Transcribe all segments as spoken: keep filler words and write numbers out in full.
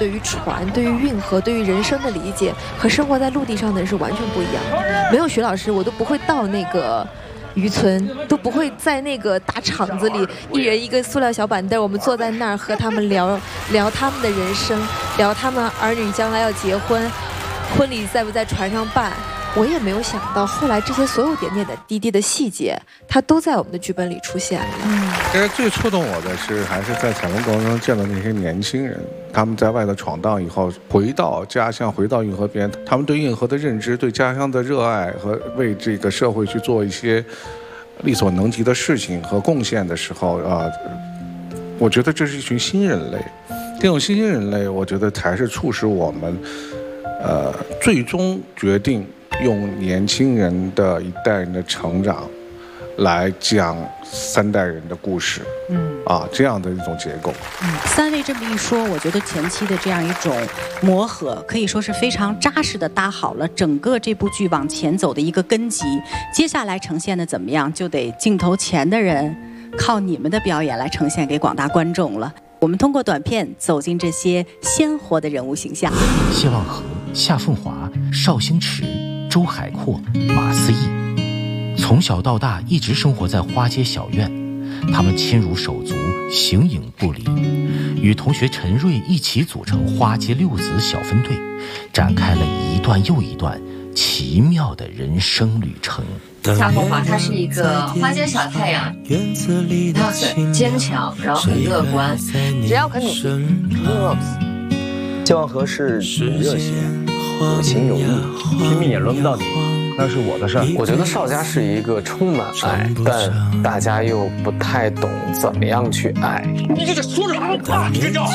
对于船、对于运河、对于人生的理解，和生活在陆地上的人是完全不一样的。没有徐老师，我都不会到那个渔村，都不会在那个大厂子里，一人一个塑料小板凳，我们坐在那儿和他们聊聊他们的人生，聊他们儿女将来要结婚，婚礼在不在船上办。我也没有想到，后来这些所有点点的滴滴的细节，它都在我们的剧本里出现了。嗯， 其实最触动我的是，还是在采风过程中见到那些年轻人，他们在外头闯荡以后，回到家乡，回到运河边，他们对运河的认知、对家乡的热爱和为这个社会去做一些力所能及的事情和贡献的时候啊，我觉得这是一群新人类。这种新兴人类，我觉得才是促使我们，呃，最终决定用年轻人的一代人的成长，来讲三代人的故事，嗯，啊，这样的一种结构。 嗯，三位这么一说，我觉得前期的这样一种磨合，可以说是非常扎实的搭好了整个这部剧往前走的一个根基。接下来呈现的怎么样，就得镜头前的人靠你们的表演来呈现给广大观众了。我们通过短片走进这些鲜活的人物形象。 谢望和、夏凤华、邵星驰、周海阔、马思义，从小到大一直生活在花街小院，他们亲如手足，形影不离，与同学陈瑞一起组成花街六子小分队，展开了一段又一段奇妙的人生旅程。 夏凤华他是一个花间小太阳，他很坚强，然后很乐观，只要肯努力。 谢望和是热血、有情有义，拼命也轮不到你，那是我的事儿。 我觉得邵家是一个充满爱，但大家又不太懂怎么样去爱。 你这个说什么话？这叫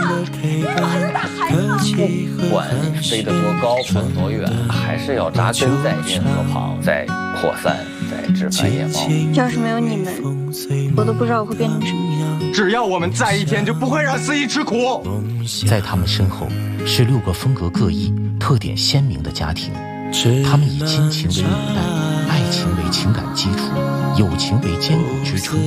不管你飞得多高，跑得多远，还是要扎根在银河旁，在扩散，在枝繁叶茂。 要是没有你们，我都不知道我会变成什么样。 只要我们在一天，就不会让思怡吃苦。 在他们身后是六个风格各异、特点鲜明的家庭，他们以亲情为纽带，爱情为情感基础，友情为坚固支撑，